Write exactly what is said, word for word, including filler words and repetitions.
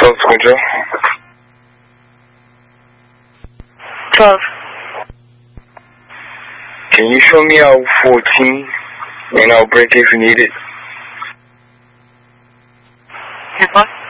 twelve to control. twelve. Can you show me out fourteen and I'll break if you need it? What?